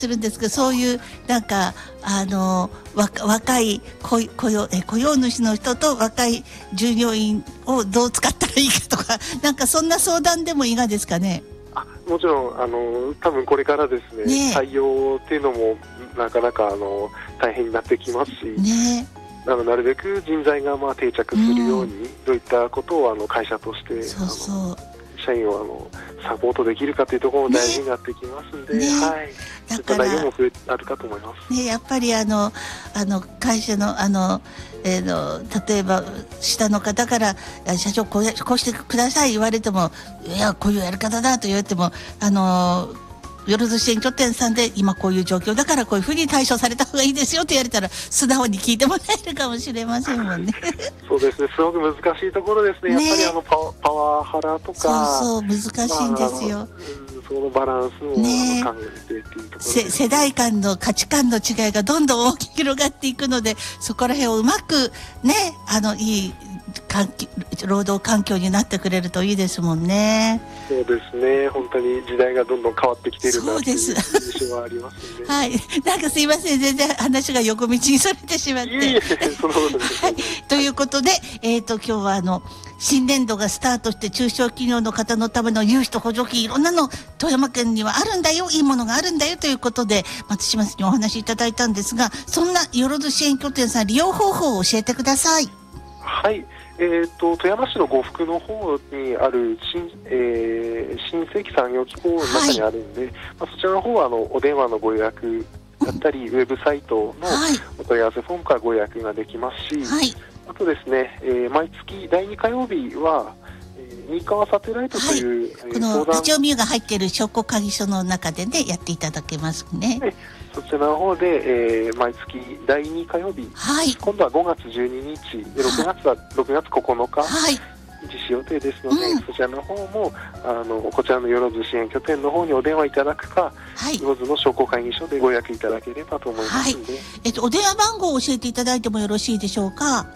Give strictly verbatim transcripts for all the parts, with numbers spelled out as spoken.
するんですけど、そういうなんかあの若若い雇雇用え雇用主の人と若い従業員をどう使ったらいいかとか、なんかそんな相談でもいかがですかね。 あ、もちろんあの多分これからですね、 ね採用っていうのもなかなかあの大変になってきますし、 ねなのでなるべく人材がまあ定着するように、うん、どういったことをあの会社としてそうそう社員をあのサポートできるかというところも大事になってきますので、ねね、はい、だからそういった内容も増えあるかと思います、 ね、やっぱりあのあの会社のあの、えー、の例えば下の方から社長こうやこうしてください言われても、いやこういうやり方だと言われても、あのよろず支援拠点さんで今こういう状況だからこういうふうに対処された方がいいですよって言われたら素直に聞いてもらえるかもしれませんもんね。 そうですね、すごく難しいところですね。ね、やっぱりあのパワ、パワハラとか、 そうそう難しいんですよ。 まあ、そのバランスを考えてっていうところですね。 世代間の価値観の違いがどんどん大きく広がっていくので、そこら辺をうまくね、あのいい労働環境になってくれるといいですもんね。 そうですね、本当に時代がどんどん変わってきているなという印象はありますね。 はい、なんかすいません、全然話が横道にそれてしまって。 いいえ、そのことです、 はい、ということで、えーと、今日はあの新年度がスタートして中小企業の方のための融資と補助金いろんなの富山県にはあるんだよ、いいものがあるんだよということで松島さんにお話しいただいたんですが、そんなよろず支援拠点さん利用方法を教えてください。 はい、えー、と富山市の呉服の方にある 新,、えー、新世紀産業機構の中にあるんで、はい、まあ、そちらの方はあのお電話のご予約だったり、うん、ウェブサイトのお問い合わせフォームからご予約ができますし、はい、あとですね、えー、毎月だいに火曜日は、えー、新川サテライトという、 はい、このラジオミューが入っている商工会議所の中でねやっていただけますね。はい、 そちらの方で、えー、毎月だいに火曜日、はい、今度はごがつじゅうににちでろくがつはろくがつここのか、はい、実施予定ですので、うん、そちらの方もあのこちらのよろず支援拠点の方にお電話いただくか、はい、よろずの商工会議所でご予約いただければと思いますので、はい、 えっと、お電話番号を教えていただいてもよろしいでしょうか。はい、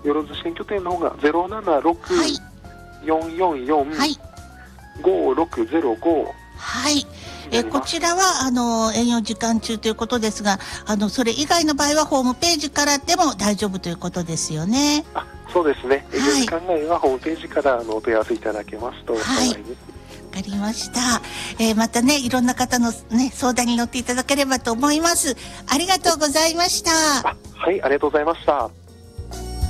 よろず支援拠点の方が ゼロななろく よんよんよん ごろくゼロご、 はい、えこちらはあの営業時間中ということですが、あのそれ以外の場合はホームページからでも大丈夫ということですよね。 あ、そうですね、営業時間外はホームページからあのお問い合わせいただけますと幸いです。 わかりました、えー、またねいろんな方の、ね、相談に乗っていただければと思います。ありがとうございました。 あ、はい、ありがとうございました。